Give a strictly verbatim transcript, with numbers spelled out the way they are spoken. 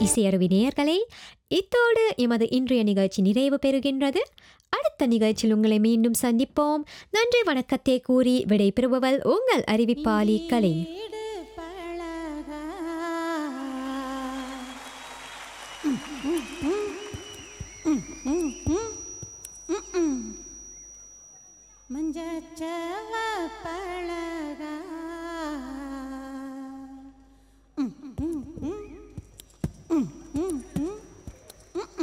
இசையருவி நேயர்களே, இத்தோடு எமது இன்றைய நிகழ்ச்சி நிறைவு பெறுகின்றது. அடுத்த நிகழ்ச்சியில் உங்களை மீண்டும் சந்திப்போம். நன்றி வணக்கத்தை கூறி விடைபெறுபவள் உங்கள் அறிவிப்பாளி கலை. மஞ்சச்சவ